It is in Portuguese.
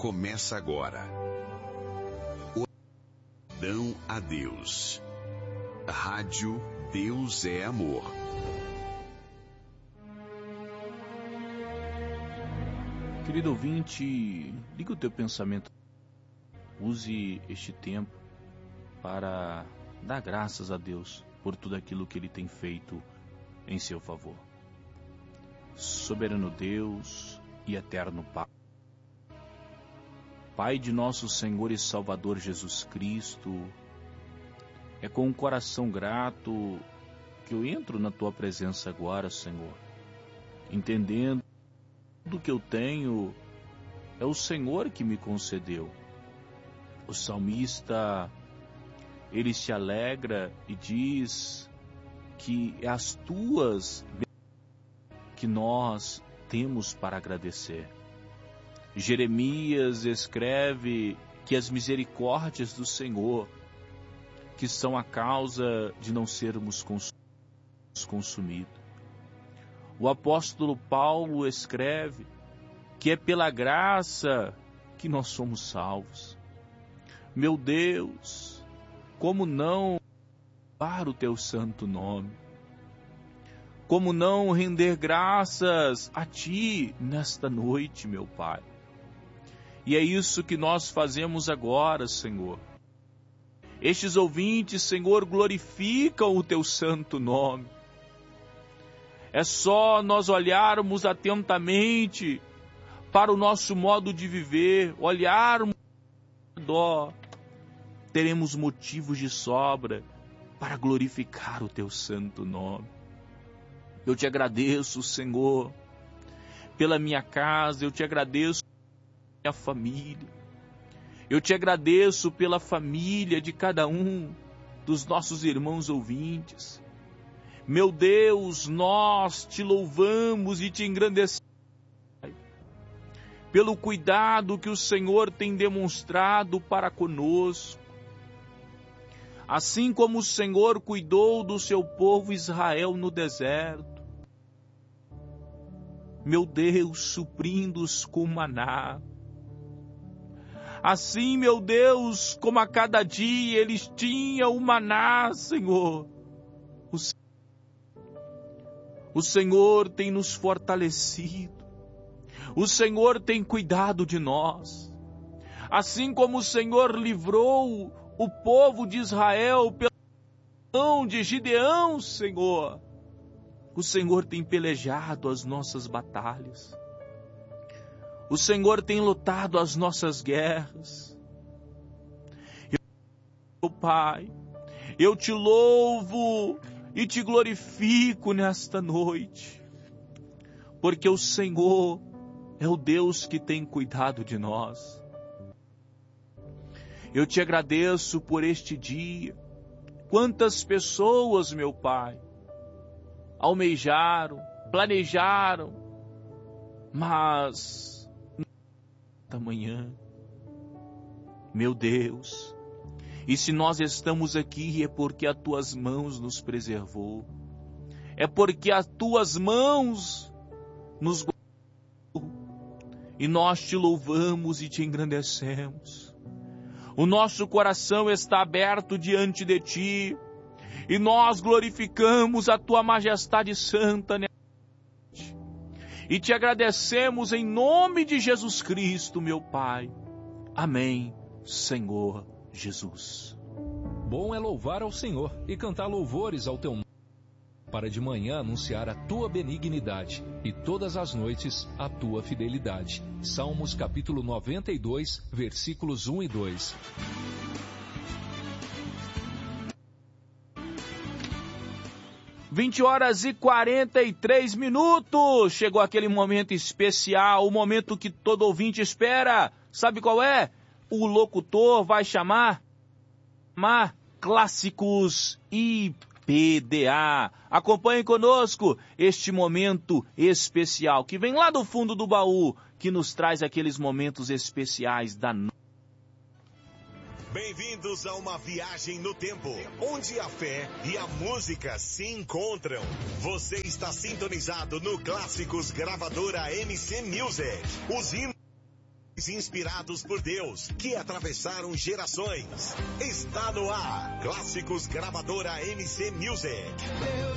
começa agora. Oração a Deus. Rádio Deus é Amor. Querido ouvinte, liga o teu pensamento. Use este tempo para dar graças a Deus por tudo aquilo que Ele tem feito em seu favor. Soberano Deus e eterno Pai, Pai de nosso Senhor e Salvador Jesus Cristo, é com um coração grato que eu entro na Tua presença agora, Senhor, entendendo que tudo que eu tenho é o Senhor que me concedeu. O salmista, ele se alegra e diz que é as Tuas que nós temos para agradecer. Jeremias escreve que as misericórdias do Senhor, que são a causa de não sermos consumidos. O apóstolo Paulo escreve que é pela graça que nós somos salvos. Meu Deus, como não para o teu santo nome? Como não render graças a Ti nesta noite, meu Pai? E é isso que nós fazemos agora, Senhor. Estes ouvintes, Senhor, glorificam o Teu santo nome. É só nós olharmos atentamente para o nosso modo de viver, olharmos ao redor, teremos motivos de sobra para glorificar o Teu santo nome. Eu Te agradeço, Senhor, pela minha casa, eu Te agradeço pela minha família, eu Te agradeço pela família de cada um dos nossos irmãos ouvintes. Meu Deus, nós Te louvamos e Te engrandecemos pelo cuidado que o Senhor tem demonstrado para conosco. Assim como o Senhor cuidou do seu povo Israel no deserto, meu Deus, suprindo-os com maná. Assim, meu Deus, como a cada dia eles tinham o maná, Senhor, o Senhor tem nos fortalecido, o Senhor tem cuidado de nós. Assim como o Senhor livrou o povo de Israel pela mão de Gideão, Senhor, o Senhor tem pelejado as nossas batalhas. O Senhor tem lutado as nossas guerras. Meu Pai, eu Te louvo e Te glorifico nesta noite, porque o Senhor é o Deus que tem cuidado de nós. Eu Te agradeço por este dia. Quantas pessoas, meu Pai, almejaram, planejaram, mas nesta manhã, meu Deus, e se nós estamos aqui é porque as Tuas mãos nos preservou, é porque as Tuas mãos nos guardou, e nós Te louvamos e Te engrandecemos. O nosso coração está aberto diante de Ti, e nós glorificamos a Tua majestade santa nesta noite. E Te agradecemos em nome de Jesus Cristo, meu Pai. Amém, Senhor Jesus. Bom é louvar ao Senhor e cantar louvores ao Teu nome, para de manhã anunciar a Tua benignidade e todas as noites a Tua fidelidade. Salmos capítulo 92, versículos 1 e 2. (20 horas e 43 minutos). Chegou aquele momento especial, o momento que todo ouvinte espera. Sabe qual é? O locutor vai chamar Clássicos IPDA. Acompanhe conosco este momento especial que vem lá do fundo do baú, que nos traz aqueles momentos especiais da noite. Bem-vindos a uma viagem no tempo, onde a fé e a música se encontram. Você está sintonizado no Clássicos Gravadora MC Music. Os hinos inspirados por Deus, que atravessaram gerações. Está no ar, Clássicos Gravadora MC Music.